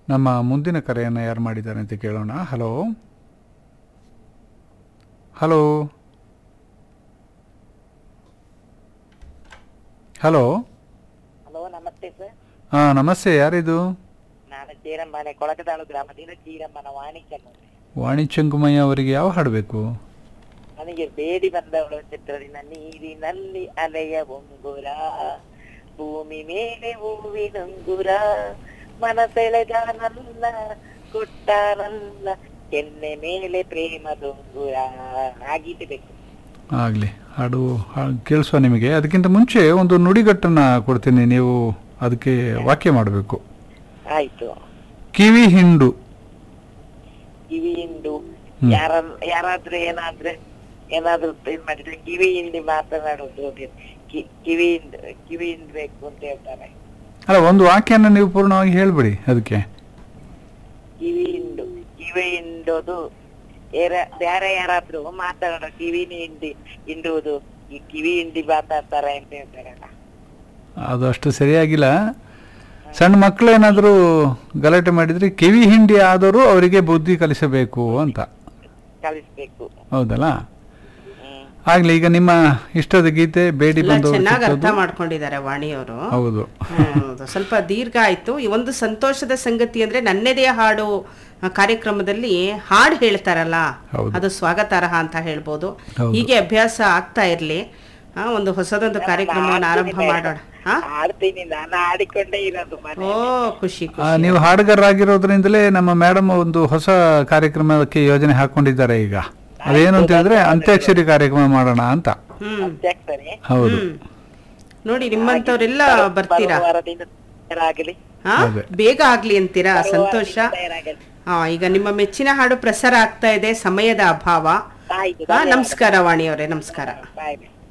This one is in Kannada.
ನಮ್ಮ ಮುಂದಿನ ಕರೆಯನ್ನು ಯಾರು ಮಾಡಿದ್ದಾರೆ ಅಂತ ಕೇಳೋಣ. ಹಲೋ ಹಲೋ ಹಲೋ ಹಲೋ, ನಮಸ್ತೆ ಸರ್. ಹಾಂ ನಮಸ್ತೆ, ಯಾರಿದು? ನಾನು ಚೀರಮ್ಮನೆ, ಕೊಳಕದಾಳು ಗ್ರಾಮದಿಂದ ಚೀರಮ್ಮನ ವಾಣಿ ಚಂಗುಮಯ್ಯ ಅವರಿಗೆ ಯಾವ ಹಾಡಬೇಕು? ನನಗೆ ಬೇಡಿ ಬಂದವಳು ಚಿತ್ರದಿಂದ ನೀರಿನಲ್ಲಿ ಅಲೆಯ ಉಂಗುರ, ಭೂಮಿ ಮೇಲೆ ಹೂವಿನುಂಗುರ, ಮನಸೆಳೆದ ನನ್ನ ಕೊಟ್ಟಾರಲ್ಲ ಕೆನ್ನೆ ಮೇಲೆ ಪ್ರೇಮದುಂಗುರ. ಹಾಗೀತೆ ಬೇಕು. ಆಗಲಿ, ಹಾಡು ಕೇಳಿಸುವ ನಿಮಗೆ. ಅದಕ್ಕಿಂತ ಮುಂಚೆ ಒಂದು ನುಡಿಗಟ್ಟನ್ನು ಕೊಡ್ತೀನಿ, ನೀವು ಅದಕ್ಕೆ ವಾಕ್ಯ ಮಾಡಬೇಕು. ಆಯ್ತು. ಕಿವಿ ಹಿಂಡು. ಕಿವಿ ಹಿಂಡು. ಯಾರಾದ್ರೂ ಏನಾದ್ರೂ ಇದ್ ಮಾಡಿದ್ರೆ ಕಿವಿ ಹಿಂಡಿ ಮಾತನಾಡೋದು, ಕಿವಿ ಹಿಂಡ್ಬೇಕು ಅಂತ ಹೇಳ್ತಾರೆ. ಅಲ್ಲ, ಒಂದು ವಾಕ್ಯನ ನೀವು ಪೂರ್ಣವಾಗಿ ಹೇಳ್ಬಿಡಿ ಅದಕ್ಕೆ. ಕಿವಿ ಹಿಂಡೋದು ಬೇರೆ ಯಾರಾದ್ರೂ ಮಾತಾಡೋ ಕಿವಿನ ಹಿಂಡುವುದು, ಈ ಕಿವಿ ಹಿಂಡಿ ಮಾತಾಡ್ತಾರೆ ಅಂತ ಹೇಳ್ತಾರಲ್ಲ. ಅದು ಅಷ್ಟು ಸರಿಯಾಗಿಲ್ಲ. ಸಣ್ಣ ಮಕ್ಕಳು ಏನಾದರೂ ಗಲಾಟೆ ಮಾಡಿದ್ರೆ ಕಿವಿ ಹಿಂಡಿ ಆದರೂ ಅವರಿಗೆ ಬುದ್ಧಿ ಕಲಿಸಬೇಕು ಅಂತ ಕಲಿಸ್ಬೇಕು. ಹೌದಲ್ಲ? ಆಗ್ಲಿ, ಈಗ ನಿಮ್ಮ ಇಷ್ಟದ ಗೀತೆ ಬೇಡಿ ಬಂದವರು. ಚೆನ್ನಾಗಿ ಅರ್ಥ ಮಾಡ್ಕೊಂಡಿದ್ದಾರೆ ವಾಣಿಯವರು. ಹೌದು, ಸ್ವಲ್ಪ ದೀರ್ಘ ಆಯ್ತು. ಒಂದು ಸಂತೋಷದ ಸಂಗತಿ ಅಂದ್ರೆ ನನ್ನೆದೆಯ ಹಾಡು ಕಾರ್ಯಕ್ರಮದಲ್ಲಿ ಹಾಡು ಹೇಳ್ತಾರಲ್ಲ, ಅದು ಸ್ವಾಗತಾರ್ಹ ಅಂತ ಹೇಳ್ಬೋದು. ಹೀಗೆ ಅಭ್ಯಾಸ ಆಗ್ತಾ ಇರ್ಲಿ. ಒಂದು ಹೊಸದೊಂದು ಕಾರ್ಯಕ್ರಮವನ್ನು ಆರಂಭ ಮಾಡೋಣ. ನಾನು ಆಡಿಕೊಂಡೇ ಇರೋದು. ಓ, ಖುಷಿ. ನೀವು ಹಾಡುಗಾರರಾಗಿರೋದ್ರಿಂದಲೇ ನಮ್ಮ ಮೇಡಮ್ ಒಂದು ಹೊಸ ಕಾರ್ಯಕ್ರಮಕ್ಕೆ ಯೋಜನೆ ಹಾಕೊಂಡಿದ್ದಾರೆ. ಈಗ ಅದೇನು ಅಂತ ಹೇಳಿದ್ರೆ ಅಂತ್ಯಾಕ್ಷರಿ ಕಾರ್ಯಕ್ರಮ ಮಾಡೋಣ ಅಂತ. ಹೌದು, ನೋಡಿ ನಿಮ್ಮಂತವ್ರೆಲ್ಲ ಬರ್ತೀರಾ. ಬೇಗ ಆಗ್ಲಿ ಅಂತೀರಾ? ಸಂತೋಷ. ಈಗ ನಿಮ್ಮ ಮೆಚ್ಚಿನ ಹಾಡು ಪ್ರಸಾರ ಆಗ್ತಾ ಇದೆ, ಸಮಯದ ಅಭಾವ. ನಮಸ್ಕಾರ ವಾಣಿಯವರೇ, ನಮಸ್ಕಾರ.